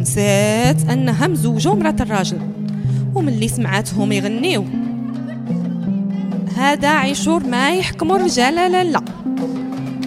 ونسات انها مزوجه مرات الراجل. وملي سمعاتهم يغنيو هذا عيشور ما يحكموا الرجال لا